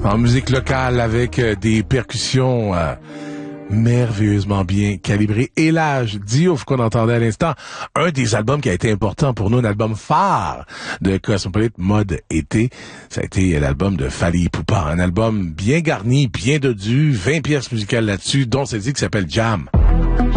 En musique locale avec des percussions merveilleusement bien calibrées. Et l'âge Diouf qu'on entendait à l'instant, un des albums qui a été important pour nous, un album phare de Cosmopolite mode été, ça a été l'album de Fally Ipupa, un album bien garni, bien dodu, 20 pièces musicales là-dessus, dont celle-ci qui s'appelle Jam.